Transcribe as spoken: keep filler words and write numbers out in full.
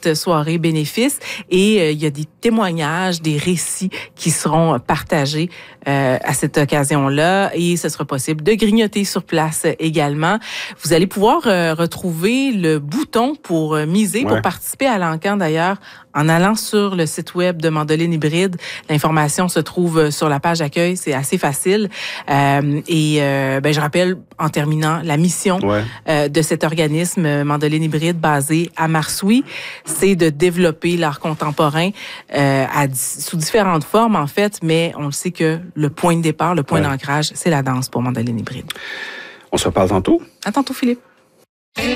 cette soirée bénéfice et euh, il y a des témoignages, des récits qui seront partagés euh, à cette occasion-là et ce sera possible de grignoter sur place également. Vous allez pouvoir euh, retrouver le bouton pour euh, miser, ouais. pour participer à l'encan d'ailleurs, en allant sur le site web de Mandoline Hybride. L'information se trouve sur la page accueil, c'est assez facile. Euh, et euh, ben, je rappelle, en terminant, la mission ouais. euh, de cet organisme Mandoline Hybride basé à Marsoui, c'est de développer l'art contemporain euh, à, sous différentes formes, en fait, mais on le sait que le point de départ, le point ouais. d'ancrage, c'est la danse pour Mandoline Hybride. On se reparle tantôt. À tantôt, Philippe.